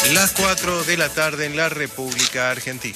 Las 4 de la tarde en la República Argentina.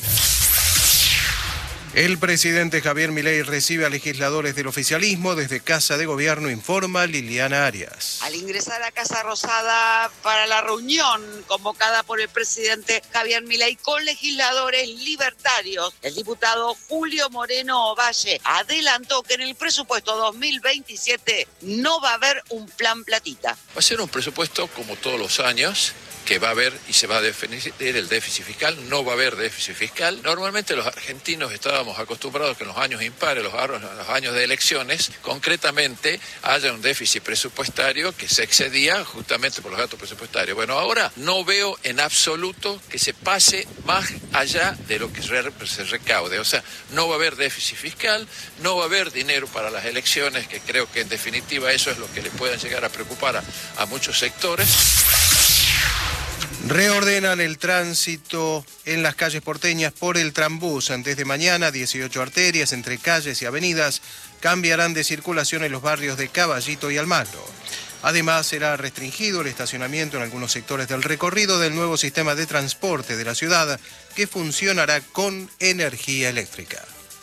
El presidente Javier Milei recibe a legisladores del oficialismo desde Casa de Gobierno, informa Liliana Arias. Al ingresar a Casa Rosada para la reunión convocada por el presidente Javier Milei con legisladores libertarios, el diputado Julio Moreno Ovalle adelantó que en el presupuesto 2027 no va a haber un plan platita. Va a ser un presupuesto como todos los años, que va a haber y se va a definir el déficit fiscal. No va a haber déficit fiscal. Normalmente los argentinos estábamos acostumbrados que en los años impares, los años de elecciones, concretamente haya un déficit presupuestario que se excedía justamente por los gastos presupuestarios. Bueno, ahora no veo en absoluto que se pase más allá de lo que se recaude. O sea, no va a haber déficit fiscal, no va a haber dinero para las elecciones, que creo que en definitiva eso es lo que le pueda llegar a preocupar a muchos sectores. Reordenan el tránsito en las calles porteñas por el Trambús. Desde mañana, 18 arterias entre calles y avenidas cambiarán de circulación en los barrios de Caballito y Almagro. Además, será restringido el estacionamiento en algunos sectores del recorrido del nuevo sistema de transporte de la ciudad, que funcionará con energía eléctrica.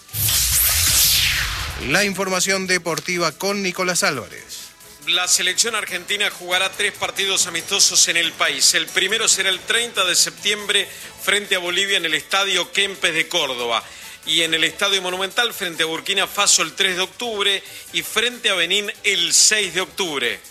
La información deportiva con Nicolás Álvarez. La selección argentina jugará 3 partidos amistosos en el país. El primero será el 30 de septiembre frente a Bolivia en el Estadio Kempes de Córdoba. Y en el Estadio Monumental frente a Burkina Faso el 3 de octubre y frente a Benín el 6 de octubre.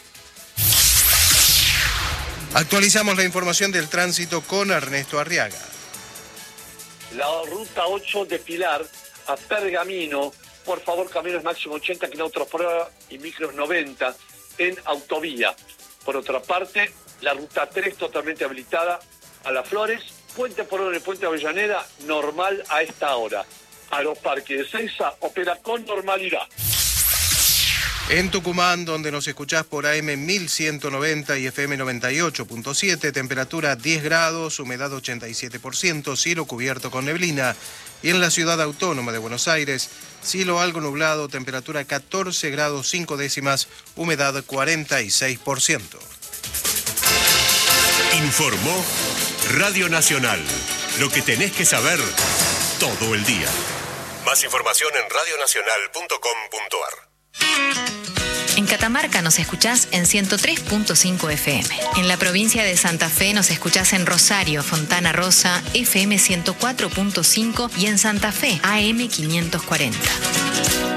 Actualizamos la información del tránsito con Ernesto Arriaga. La ruta 8 de Pilar a Pergamino, por favor, camiones máximo 80 kilómetros por hora y micros 90. En autovía. Por otra parte, la ruta 3 totalmente habilitada a Las Flores, Puente Porón y Puente Avellaneda, normal a esta hora. Aeroparque de Ezeiza opera con normalidad. En Tucumán, donde nos escuchás por AM 1190 y FM 98.7, temperatura 10 grados, humedad 87%, cielo cubierto con neblina. Y en la ciudad autónoma de Buenos Aires, cielo algo nublado, temperatura 14 grados 5 décimas, humedad 46%. Informó Radio Nacional. Lo que tenés que saber todo el día. Más información en radionacional.com.ar. En Catamarca nos escuchás en 103.5 FM. En la provincia de Santa Fe nos escuchás en Rosario, Fontana Rosa, FM 104.5 y en Santa Fe, AM 540.